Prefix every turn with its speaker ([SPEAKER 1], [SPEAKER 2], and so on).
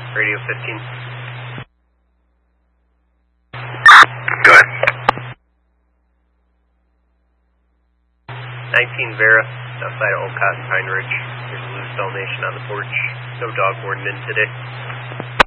[SPEAKER 1] Radio 15.
[SPEAKER 2] Go ahead.
[SPEAKER 1] 19 Vera, outside of Old Cotton Pine Ridge. There's a loose Dalmatian on the porch. No dog warden in today.